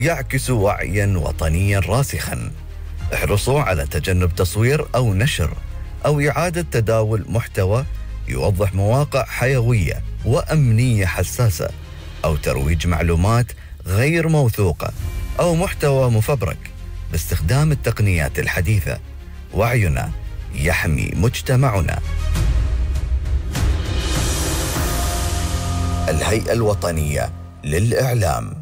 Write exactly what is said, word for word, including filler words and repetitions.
يعكس وعيا وطنيا راسخا. احرصوا على تجنب تصوير أو نشر أو إعادة تداول محتوى يوضح مواقع حيوية وأمنية حساسة، أو ترويج معلومات غير موثوقة أو محتوى مفبرك باستخدام التقنيات الحديثة. وعينا يحمي مجتمعنا. الهيئة الوطنية للإعلام.